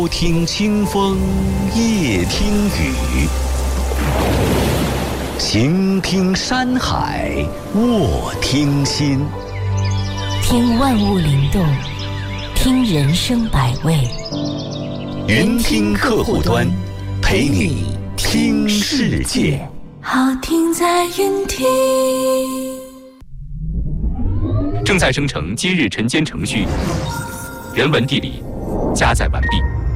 听清风，夜听雨，行听山海，卧听心。 听万物灵动，听人生百味。 云听客户端，陪你听世界。 好听在云听。 正在生成今日晨间程序，人文地理加载完毕。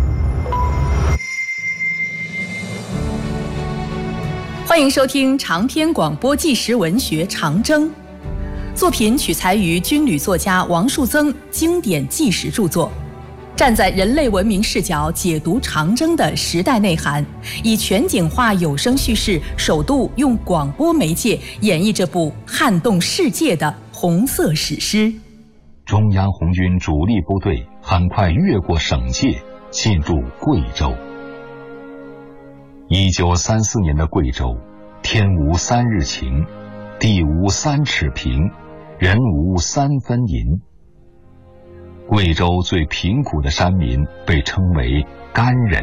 欢迎收听长篇广播纪实文学《长征》，作品取材于军旅作家王树增经典纪实著作，站在人类文明视角解读长征的时代内涵，以全景化有声叙事，首度用广播媒介演绎这部撼动世界的红色史诗。 中央红军主力部队很快越过省界，进入贵州。1934年的贵州，天无3日晴，地无3尺平，人无3分银。贵州最贫苦的山民被称为干人。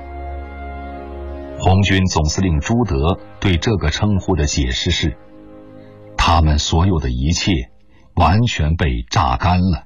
红军总司令朱德对这个称呼的解释是，他们所有的一切完全被榨干了。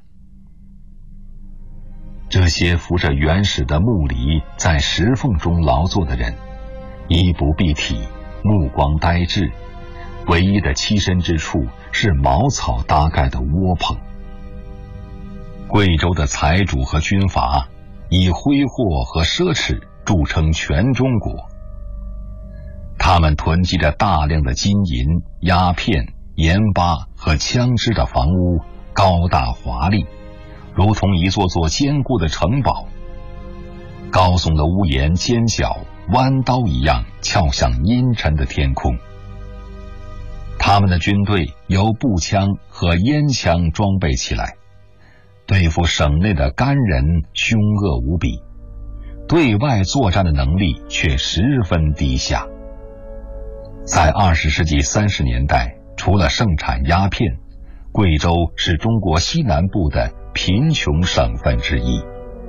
这些扶着原始的木犁在石缝中劳作的人，衣不蔽体，目光呆滞，唯一的栖身之处是茅草搭盖的窝棚。贵州的财主和军阀以挥霍和奢侈著称全中国，他们囤积着大量的金银、鸦片、盐巴和枪支的房屋，高大华丽，如同一座座坚固的城堡。高耸的屋檐尖角弯刀一样翘向阴沉的天空。他们的军队由步枪和烟枪装备起来，对付省内的干人凶恶无比，对外作战的能力却十分低下。在20世纪30年代，除了盛产鸦片，贵州是中国西南部的贫穷省份之一。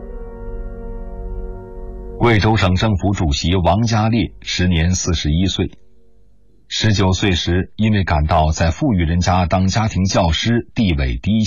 贵州省政府主席王家烈时年41岁，19岁时因为感到在富裕人家当家庭教师地位低